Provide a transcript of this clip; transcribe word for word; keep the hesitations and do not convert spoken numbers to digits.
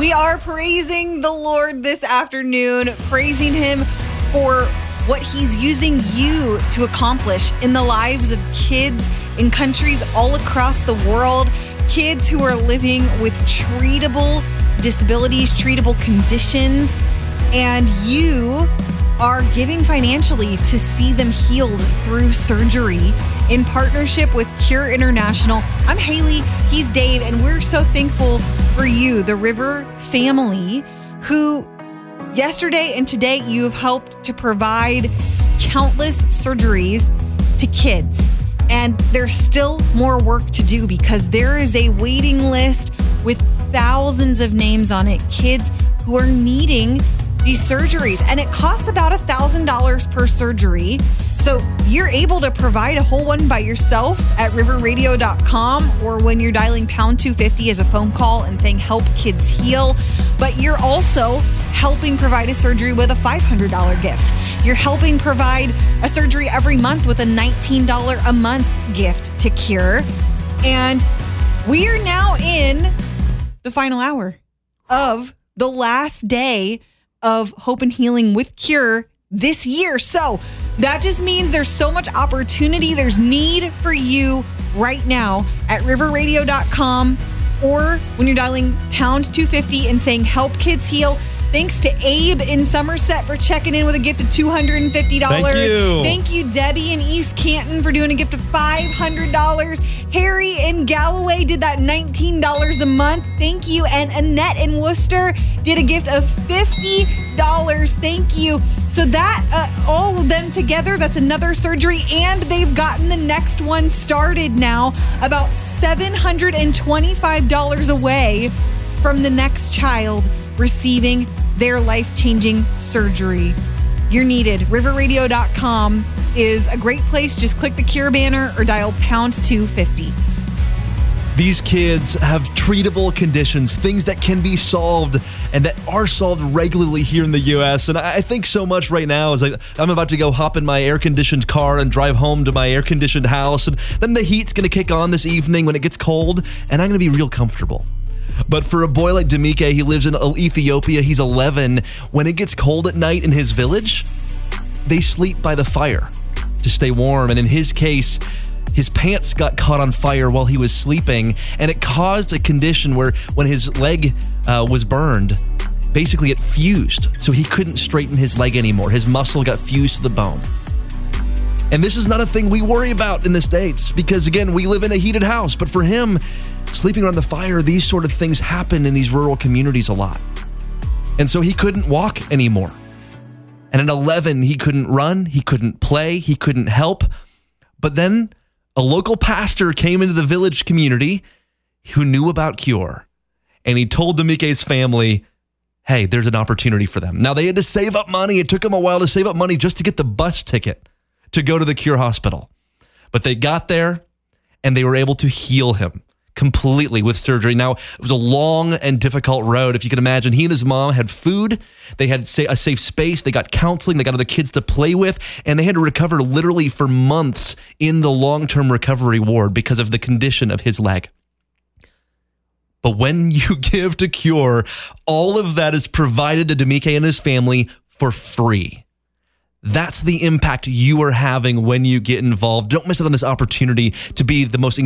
We are praising the Lord this afternoon, praising him for what he's using you to accomplish in the lives of kids in countries all across the world, kids who are living with treatable disabilities, treatable conditions, and you are giving financially to see them healed through surgery in partnership with Cure International. I'm Haley, he's Dave, and we're so thankful for you, the River family, who yesterday and today you have helped to provide countless surgeries to kids. And there's still more work to do because there is a waiting list with thousands of names on it, kids who are needing these surgeries, and it costs about one thousand dollars per surgery. So you're able to provide a whole one by yourself at river radio dot com, or when you're dialing pound two fifty as a phone call and saying help kids heal. But you're also helping provide a surgery with a five hundred dollars gift. You're helping provide a surgery every month with a nineteen dollars a month gift to Cure. And we are now in the final hour of the last day of Hope and Healing with Cure this year. So that just means there's so much opportunity. There's need for you right now at river radio dot com, or when you're dialing pound two fifty and saying help kids heal. Thanks to Abe in Somerset for checking in with a gift of two hundred fifty dollars. Thank you. Thank you, Debbie in East Canton, for doing a gift of five hundred dollars. Harry in Galloway did that nineteen dollars a month. Thank you. And Annette in Worcester did a gift of fifty dollars. Thank you. So that, uh, all of them together, that's another surgery. And they've gotten the next one started now, about seven hundred twenty-five dollars away from the next child receiving their life-changing surgery. You're needed. river radio dot com is a great place. Just click the Cure banner or dial pound two fifty. These kids have treatable conditions, things that can be solved and that are solved regularly here in the U S. And I think so much right now as I, I'm about to go hop in my air-conditioned car and drive home to my air-conditioned house. And then the heat's going to kick on this evening when it gets cold, and I'm going to be real comfortable. But for a boy like Demike, he lives in Ethiopia, he's eleven. When it gets cold at night in his village, they sleep by the fire to stay warm. And in his case, his pants got caught on fire while he was sleeping, and it caused a condition where when his leg uh, was burned, basically it fused, so he couldn't straighten his leg anymore. His muscle got fused to the bone. And this is not a thing we worry about in the States because, again, we live in a heated house. But for him, sleeping around the fire, these sort of things happen in these rural communities a lot. And so he couldn't walk anymore. And at eleven, he couldn't run, he couldn't play, he couldn't help. But then a local pastor came into the village community who knew about Cure. And he told Demike's family, hey, there's an opportunity for them. Now, they had to save up money. It took them a while to save up money just to get the bus ticket to go to the Cure Hospital. But they got there and they were able to heal him completely with surgery. Now, it was a long and difficult road. If you can imagine, he and his mom had food, they had a safe space, they got counseling, they got other kids to play with, and they had to recover literally for months in the long-term recovery ward because of the condition of his leg. But when you give to Cure, all of that is provided to Demike and his family for free. That's the impact you are having when you get involved. Don't miss out on this opportunity to be the most